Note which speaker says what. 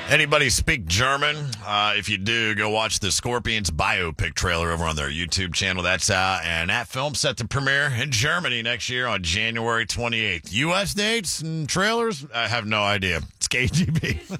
Speaker 1: Anybody speak German? If you do, go watch the Scorpions biopic trailer over on their YouTube channel. That's out, and that film's set to premiere in Germany next year on January 28th. U.S. dates and trailers? I have no idea. It's KGB.